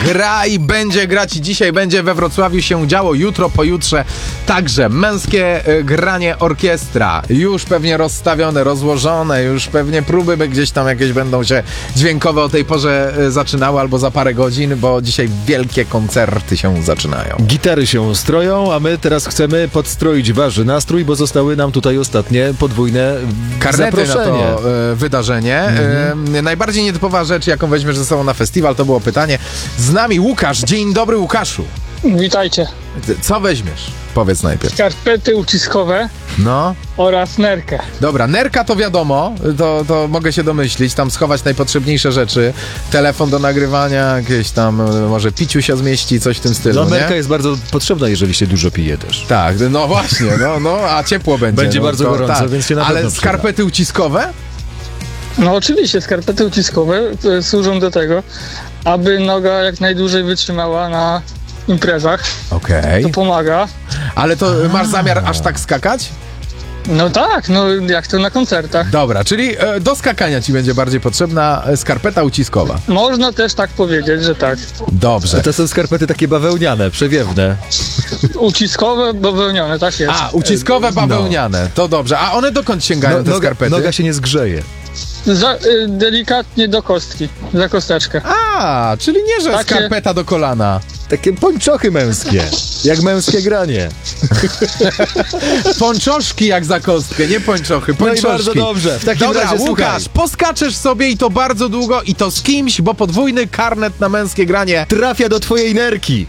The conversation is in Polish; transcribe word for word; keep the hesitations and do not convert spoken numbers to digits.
gra i będzie grać. I dzisiaj będzie we Wrocławiu się działo, jutro, pojutrze także męskie y, granie orkiestra. Już pewnie rozstawione, rozłożone, już pewnie próby gdzieś tam jakieś będą się dźwiękowe o tej porze y, zaczynały albo za parę godzin, bo dzisiaj wielkie koncerty się zaczynają. Gitary się stroją, a my teraz chcemy podstroić wasz nastrój, bo zostały nam tutaj ostatnie podwójne Karnety zaproszenie. na to y, wydarzenie. Mhm. Y, najbardziej nietypowa rzecz, jaką weźmiesz ze sobą na festiwal, to było pytanie. Z nami Łukasz. Dzień dobry, Łukaszu. Witajcie. Co weźmiesz? Powiedz najpierw. Skarpety uciskowe No. oraz nerkę. Dobra, nerka to wiadomo, to, to mogę się domyślić, tam schować najpotrzebniejsze rzeczy, telefon do nagrywania, jakieś tam, może piciu się zmieści, coś w tym stylu, No, nerka nie? jest bardzo potrzebna, jeżeli się dużo pije też. Tak, no właśnie, no, no a ciepło będzie. Będzie no, bardzo to, gorąco, tak. więc się na Ale pewno przyda. skarpety uciskowe? No oczywiście, skarpety uciskowe e, służą do tego, aby noga jak najdłużej wytrzymała na imprezach. Okej. To pomaga. Ale to masz zamiar aż tak skakać? No tak, no jak to na koncertach. Dobra, czyli e, do skakania ci będzie bardziej potrzebna e, skarpeta uciskowa. Można też tak powiedzieć, że tak. Dobrze. To są skarpety takie bawełniane, przewiewne. Uciskowe, bawełnione, tak jest. A, uciskowe bawełniane, to dobrze. A one dokąd sięgają, te noga, skarpety? noga się nie zgrzeje. Za, y, delikatnie do kostki, za kosteczkę. A, czyli nie, że Takie- skarpeta do kolana. Takie pończochy męskie, jak męskie granie. Pończoszki jak za kostkę, nie pończochy, No i pończoszki. bardzo dobrze. W takim Dobra, razie Łukasz, słuchaj. poskaczesz sobie i to bardzo długo i to z kimś, bo podwójny karnet na męskie granie Trafia do twojej nerki.